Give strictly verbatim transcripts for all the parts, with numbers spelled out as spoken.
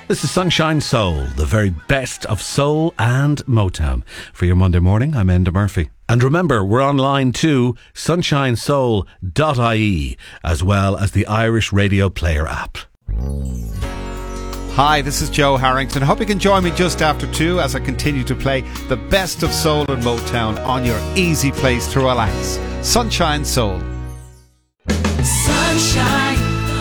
This is Sunshine Soul, the very best of soul and Motown. For your Monday morning, I'm Enda Murphy. And remember, we're online too, sunshine soul dot I E, as well as the Irish Radio Player app. Hi, this is Joe Harrington. Hope you can join me just after two as I continue to play the best of soul and Motown on your easy place to relax. Sunshine Soul. Sunshine.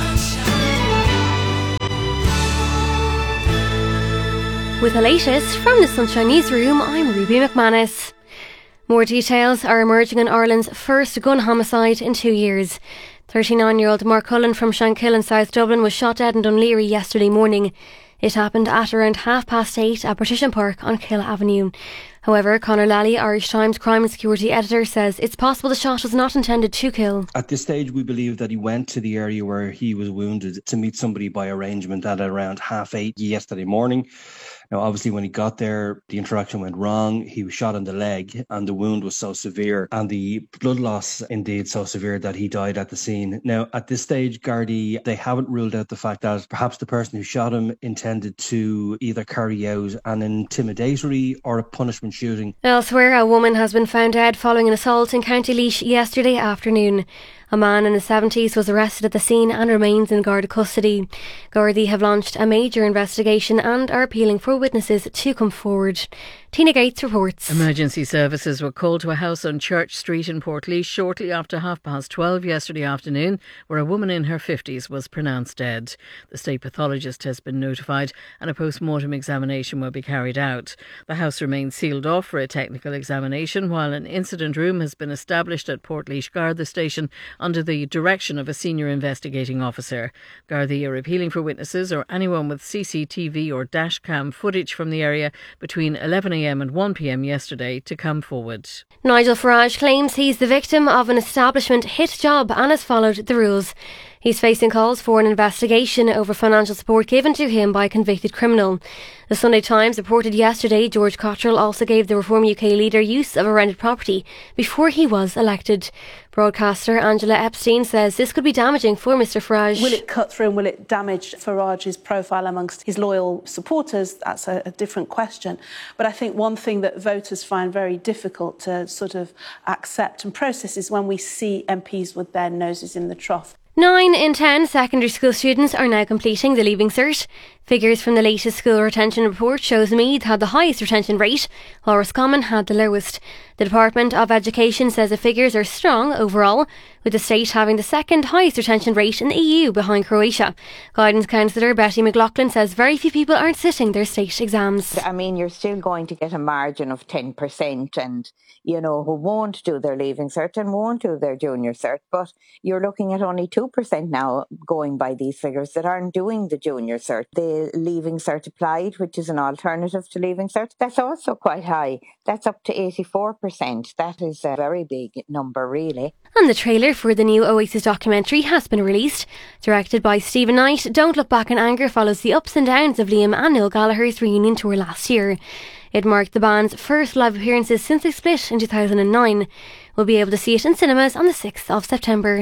With the latest from the Sunshine Newsroom, I'm Ruby McManus. More details are emerging on Ireland's first gun homicide in two years. thirty-nine-year-old Mark Cullen from Shankill in South Dublin was shot dead in Dunleary yesterday morning. It happened at around half past eight at Partition Park on Kill Avenue. However, Conor Lally, Irish Times crime and security editor, says it's possible the shot was not intended to kill. At this stage, we believe that he went to the area where he was wounded to meet somebody by arrangement at around half eight yesterday morning. Now, obviously, when he got there, the interaction went wrong. He was shot in the leg and the wound was so severe and the blood loss indeed so severe that he died at the scene. Now, at this stage, Gardaí, they haven't ruled out the fact that perhaps the person who shot him intended to either carry out an intimidatory or a punishment shooting. Elsewhere, a woman has been found dead following an assault in County Laois yesterday afternoon. A man in his seventies was arrested at the scene and remains in Garda custody. Gardaí have launched a major investigation and are appealing for witnesses to come forward. Tina Gates reports. Emergency services were called to a house on Church Street in Portlaoise shortly after half past twelve yesterday afternoon, where a woman in her fifties was pronounced dead. The state pathologist has been notified and a post-mortem examination will be carried out. The house remains sealed off for a technical examination, while an incident room has been established at Portlaoise Garda Station under the direction of a senior investigating officer. Gardaí are appealing for witnesses or anyone with C C T V or dash cam footage from the area between eleven a m and one p m yesterday to come forward. Nigel Farage claims he's the victim of an establishment hit job and has followed the rules. He's facing calls for an investigation over financial support given to him by a convicted criminal. The Sunday Times reported yesterday George Cottrell also gave the Reform U K leader use of a rented property before he was elected. Broadcaster Angela Epstein says this could be damaging for Mr Farage. Will it cut through and will it damage Farage's profile amongst his loyal supporters? That's a, a different question. But I think one thing that voters find very difficult to sort of accept and process is when we see M Ps with their noses in the trough. Nine in ten secondary school students are now completing the Leaving Cert. Figures from the latest school retention report shows Meath had the highest retention rate, while Roscommon had the lowest. The Department of Education says the figures are strong overall, with the state having the second highest retention rate in the E U behind Croatia. Guidance counsellor Betty McLaughlin says very few people aren't sitting their state exams. I mean, you're still going to get a margin of ten percent and, you know, who won't do their Leaving Cert and won't do their Junior Cert, but you're looking at only two percent now going by these figures that aren't doing the Junior Cert. The Leaving Cert Applied, which is an alternative to Leaving Cert, that's also quite high. That's up to eighty-four percent. That is a very big number, really. And the trailer for the new Oasis documentary has been released. Directed by Stephen Knight, Don't Look Back in Anger follows the ups and downs of Liam and Noel Gallagher's reunion tour last year. It marked the band's first live appearances since they split in two thousand nine. We'll be able to see it in cinemas on the sixth of September.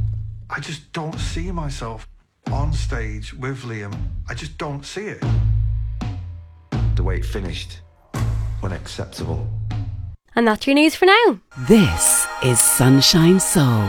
I just don't see myself on stage with Liam. I just don't see it. The way it finished, unacceptable. And that's your news for now. This is Sunshine Soul.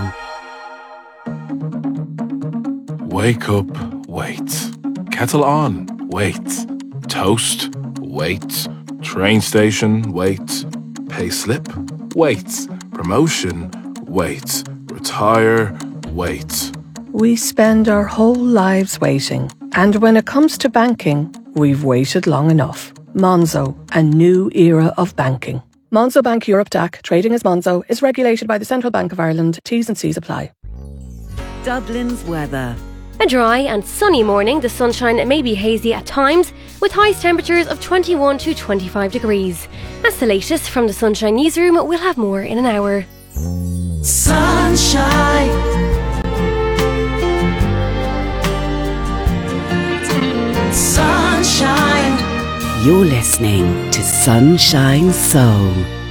Wake up, wait. Kettle on, wait. Toast, wait. Train station, wait. Pay slip, wait. Promotion, wait. Retire, wait. We spend our whole lives waiting. And when it comes to banking, we've waited long enough. Monzo, a new era of banking. Monzo Bank Europe D A C, trading as Monzo, is regulated by the Central Bank of Ireland. T's and C's apply. Dublin's weather. A dry and sunny morning. The sunshine may be hazy at times, with highest temperatures of twenty-one to twenty-five degrees. That's the latest from the Sunshine Newsroom. We'll have more in an hour. Sunshine. Sunshine. You're listening to Sunshine Soul.